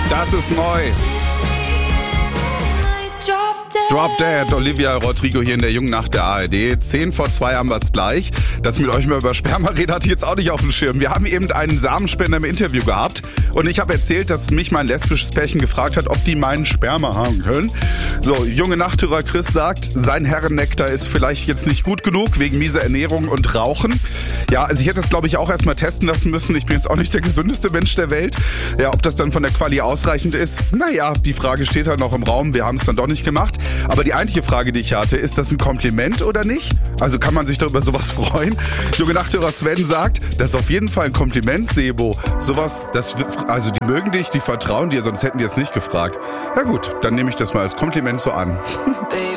Das ist neu. Drop Dead, Olivia Rodrigo hier in der Jungen Nacht der ARD. 1:10 haben wir es gleich. Das mit euch mal über Sperma reden, hatte ich jetzt auch nicht auf dem Schirm. Wir haben eben einen Samenspender im Interview gehabt und ich habe erzählt, dass mich mein lesbisches Pärchen gefragt hat, ob die meinen Sperma haben können. So, junge Nachthörer Chris sagt, sein Herrennektar ist vielleicht jetzt nicht gut genug wegen mieser Ernährung und Rauchen. Ja, also ich hätte das glaube ich auch erstmal testen lassen müssen. Ich bin jetzt auch nicht der gesündeste Mensch der Welt. Ja, ob das dann von der Quali ausreichend ist, naja, die Frage steht halt noch im Raum. Wir haben es dann doch nicht gemacht. Aber die eigentliche Frage, die ich hatte, ist das ein Kompliment oder nicht? Also kann man sich doch über sowas freuen? Junge Nachthörer Sven sagt, das ist auf jeden Fall ein Kompliment, Sebo. Sowas, also die mögen dich, die vertrauen dir, sonst hätten die es nicht gefragt. Ja gut, dann nehme ich das mal als Kompliment so an.